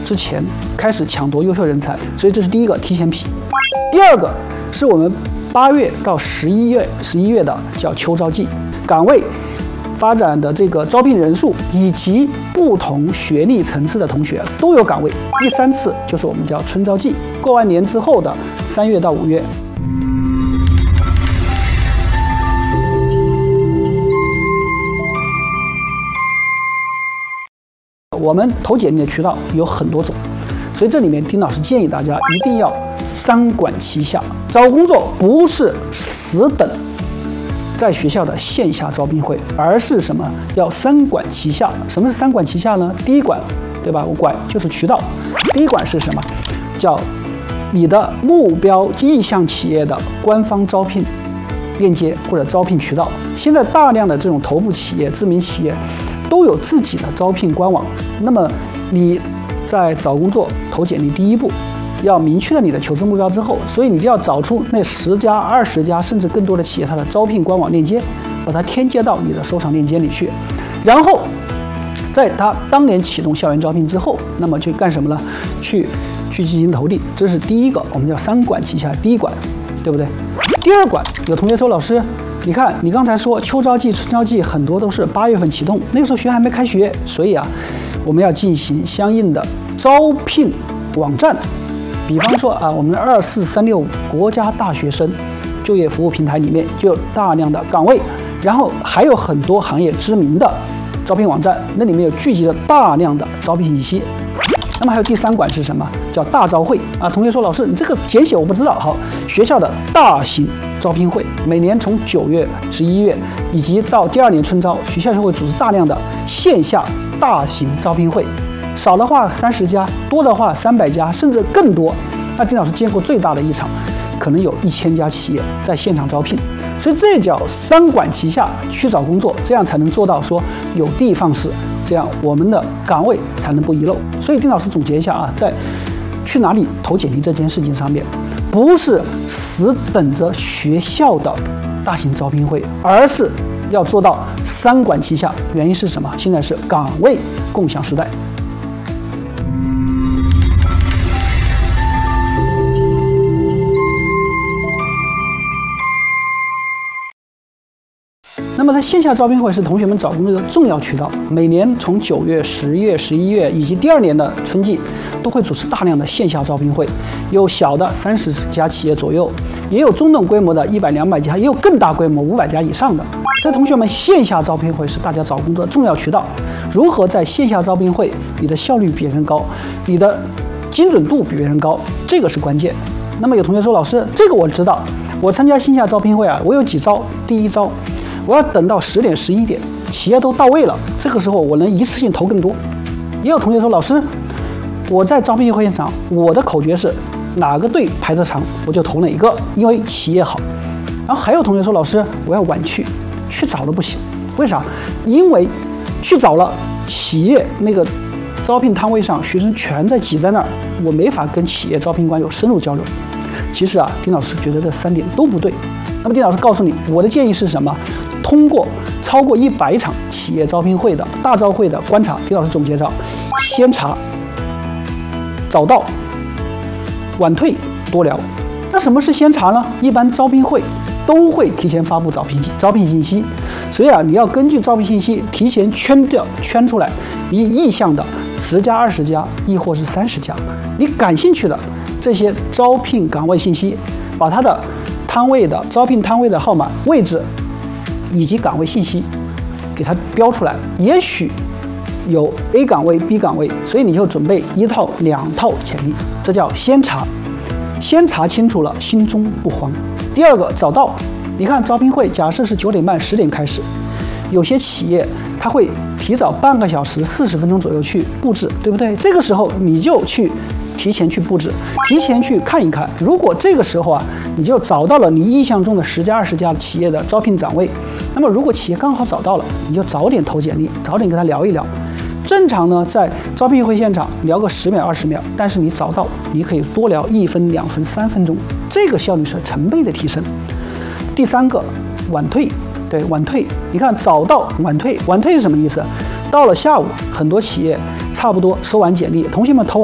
之前开始抢夺优秀人才，所以这是第一个提前批。第二个是我们8月到11月的叫秋招季，岗位发展的这个招聘人数以及不同学历层次的同学都有岗位。第3次就是我们叫春招季，过完年之后的3月到5月。我们投简历的渠道有很多种，所以这里面丁老师建议大家一定要3管齐下。找工作不是死等在学校的线下招聘会，而是什么？要3管齐下。什么是3管齐下呢？第一管，对吧？我管就是渠道。第一管是什么？叫你的目标意向企业的官方招聘链接或者招聘渠道。现在大量的这种头部企业、知名企业都有自己的招聘官网。那么你在找工作投简历第一步，要明确了你的求职目标之后，所以你就要找出那10家、20家甚至更多的企业它的招聘官网链接，把它添加到你的收藏链接里去。然后在它当年启动校园招聘之后，那么去干什么呢？去进行投递。这是第一个，我们叫3管齐下。第一管，对不对？第二管，有同学说老师，你看你刚才说秋招季、春招季很多都是8月份启动，那个时候学还没开学，所以我们要进行相应的招聘网站。比方说我们的24365国家大学生就业服务平台里面就有大量的岗位，然后还有很多行业知名的招聘网站，那里面有聚集了大量的招聘信息。那么还有第3管是什么？叫大招会同学说老师你这个简写我不知道。好，学校的大型招聘会，每年从9月、11月以及到第2年春招，学校就会组织大量的线下大型招聘会。少的话30家，多的话300家，甚至更多。那丁老师见过最大的一场，可能有1000家企业在现场招聘。所以这叫3管齐下去找工作，这样才能做到说有的放矢，这样我们的岗位才能不遗漏。所以丁老师总结一下在去哪里投简历这件事情上面，不是死等着学校的大型招聘会，而是要做到3管齐下。原因是什么？现在是岗位共享时代。那么在线下招聘会是同学们找工作的重要渠道，每年从9月、10月、11月以及第2年的春季都会组织大量的线下招聘会，有小的30家企业左右，也有中等规模的100、200家，也有更大规模500家以上的。所以同学们，线下招聘会是大家找工作的重要渠道。如何在线下招聘会你的效率比别人高，你的精准度比别人高，这个是关键。那么有同学说老师这个我知道，我参加线下招聘会我有几招。第一招，我要等到10点、11点，企业都到位了，这个时候我能一次性投更多。也有同学说，老师，我在招聘会现场，我的口诀是哪个队排得长，我就投哪一个，因为企业好。然后还有同学说，老师，我要晚去早了不行，为啥？因为去早了，企业那个招聘摊位上学生全在挤在那儿，我没法跟企业招聘官有深入交流。其实丁老师觉得这3点都不对。那么丁老师告诉你，我的建议是什么？通过超过100场企业招聘会的大招会的观察，丁老师总结到：先查、早到、晚退、多聊。那什么是先查呢？一般招聘会都会提前发布招聘信息，所以你要根据招聘信息提前圈出来你意向的10家、20家，亦或是30家，你感兴趣的这些招聘岗位信息，把它的招聘摊位的号码、位置以及岗位信息给它标出来。也许有 A 岗位、B 岗位，所以你就准备1套、2套简历，这叫先查。先查清楚了，心中不慌。第二个，早到。你看招聘会，假设是9点半、10点开始，有些企业它会提早半个小时、40分钟左右去布置，对不对？这个时候你就提前去布置，提前去看一看。如果这个时候你就找到了你意向中的10家、20家企业的招聘岗位，那么如果企业刚好找到了，你就早点投简历，早点跟他聊一聊。正常呢，在招聘会现场聊个10秒、20秒，但是你早到，你可以多聊1分、2分、3分钟，这个效率是成倍的提升。第3个，晚退。对，晚退，你看早到晚退，晚退是什么意思？到了下午，很多企业差不多收完简历，同学们投完